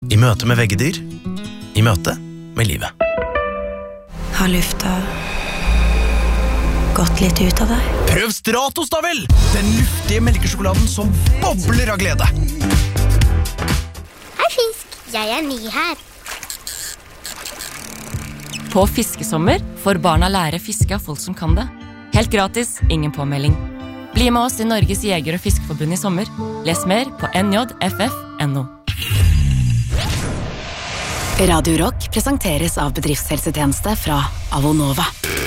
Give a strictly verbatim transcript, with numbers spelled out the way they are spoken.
I møte med veggedyr. I møte med livet. Har lufta gått litt ut av deg? Prøv Stratos da vel! Den luftige melkesjokoladen som bobler av glede. Hei fisk, jeg er ny her. På fiskesommer får barna lære fiske av folk som kan det. Helt gratis, ingen påmelding. Bli med oss i Norges Jeger- og Fiskeforbund i sommer. Les mer på n j f f punktum n o. Radio Rock presenteres av bedriftshelsetjeneste fra Avonova.